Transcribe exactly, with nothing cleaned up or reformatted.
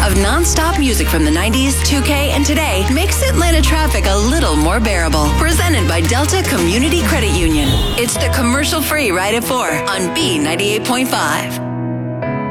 of non-stop music from the nineties, two K, and today makes Atlanta traffic a little more bearable. Presented by Delta Community Credit Union. It's the commercial-free Ride at four on B ninety-eight point five.